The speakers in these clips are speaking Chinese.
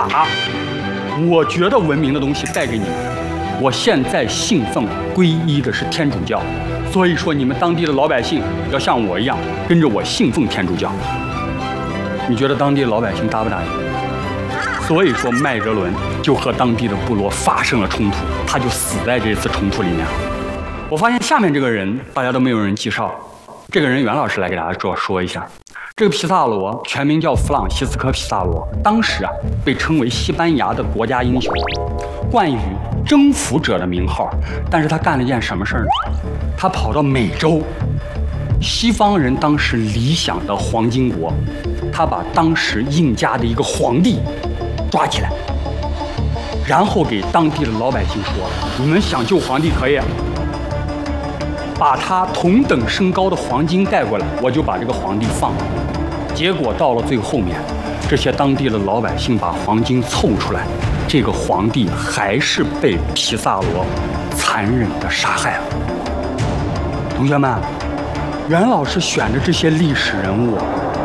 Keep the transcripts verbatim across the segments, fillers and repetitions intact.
把我觉得文明的东西带给你们。我现在信奉皈依的是天主教，所以说你们当地的老百姓要像我一样跟着我信奉天主教。你觉得当地的老百姓答不答应？所以说麦哲伦就和当地的部落发生了冲突，他就死在这次冲突里面。我发现下面这个人大家都没有人介绍，这个人袁老师来给大家说说一下。这个皮萨罗全名叫弗朗西斯科·皮萨罗，当时啊被称为西班牙的国家英雄，冠以征服者的名号。但是他干了一件什么事儿呢？他跑到美洲，西方人当时理想的黄金国，他把当时印加的一个皇帝抓起来，然后给当地的老百姓说：“你们想救皇帝可以，把他同等身高的黄金带过来，我就把这个皇帝放了。”结果到了最后面，这些当地的老百姓把黄金凑出来，这个皇帝还是被皮萨罗残忍地杀害了。同学们，袁老师选的这些历史人物，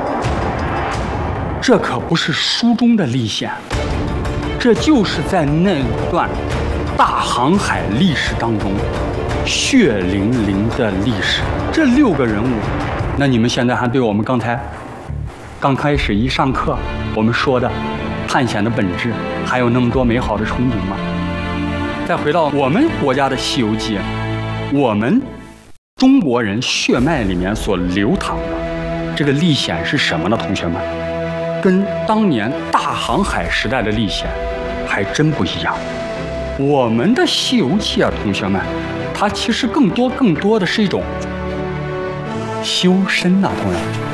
这可不是书中的历险，这就是在那段大航海历史当中血淋淋的历史。这六个人物，那你们现在还对我们刚才刚开始一上课我们说的探险的本质还有那么多美好的憧憬吗？再回到我们国家的《西游记》，我们中国人血脉里面所流淌的这个历险是什么呢？同学们，跟当年大航海时代的历险还真不一样。我们的《西游记》啊，同学们，它其实更多更多的是一种修身呐、啊，同学们。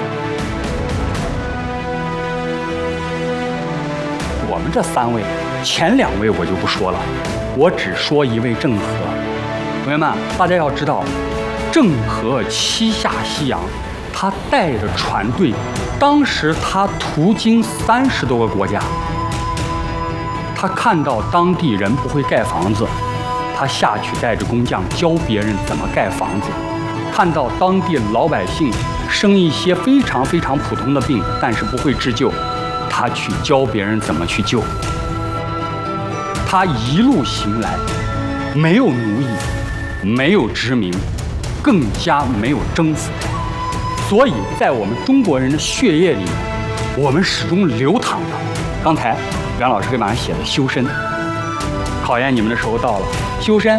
我们这三位，前两位我就不说了，我只说一位郑和。同学们，大家要知道，郑和七下西洋，他带着船队，当时他途经三十多个国家。他看到当地人不会盖房子，他下去带着工匠教别人怎么盖房子。看到当地老百姓生一些非常非常普通的病，但是不会治救，他去教别人怎么去救。他一路行来，没有奴役，没有殖民，更加没有征服。所以在我们中国人的血液里面，我们始终流淌的，刚才袁老师给马上写的修身，考验你们的时候到了。修身，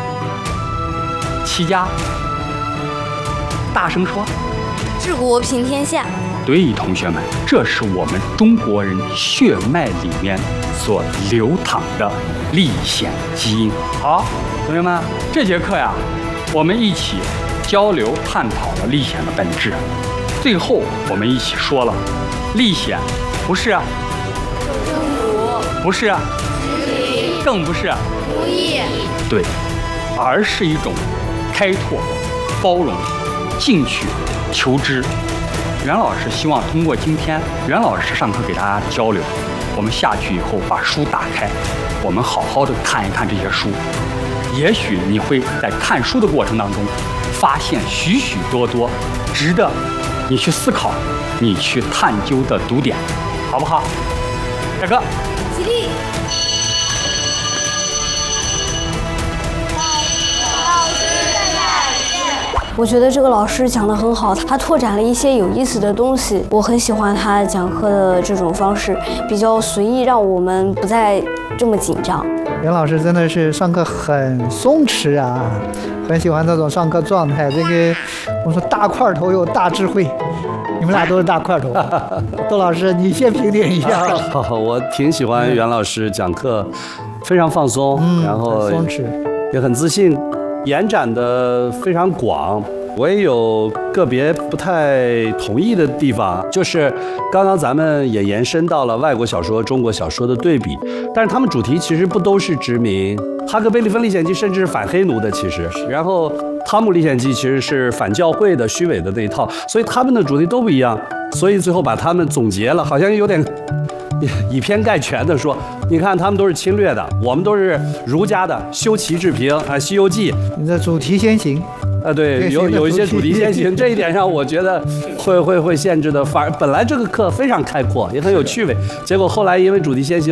齐家，大声说， 治国平天下。 对，同学们，这是我们中国人血脉里面所流淌的历险基因。好，同学们，这节课呀，我们一起交流探讨了历险的本质。最后，我们一起说了，历险不是征服， 不是殖民， 更不是奴役， 对，而是一种开拓、包容、进取、求知。袁老师希望通过今天袁老师上课给大家交流，我们下去以后把书打开，我们好好的看一看这些书，也许你会在看书的过程当中发现许许多多值得你去思考、你去探究的读点，好不好？下课。 起立。 我觉得这个老师讲得很好，他拓展了一些有意思的东西，我很喜欢他讲课的这种方式，比较随意，让我们不再这么紧张。 袁老师真的是上课很松弛啊，很喜欢这种上课状态。这个我说大块头有大智慧，你们俩都是大块头。窦老师，你先评点一下。 我挺喜欢袁老师讲课，非常放松， 嗯、 然后很松弛， 也很自信。延展的非常广，我也有个别不太同意的地方，就是刚刚咱们也延伸到了外国小说、中国小说的对比，但是他们主题其实不都是殖民，《哈克贝利芬历险记》甚至是反黑奴的，其实，然后《汤姆历险记》其实是反教会的、虚伪的那一套，所以他们的主题都不一样，所以最后把他们总结了，好像有点以偏概全的说，你看他们都是侵略的，我们都是儒家的，修齐治平啊，《西游记》 你的主题先行啊，对，有有一些主题先行，这一点上我觉得会会会限制的，反而本来这个课非常开阔，也很有趣味，结果后来因为主题先行。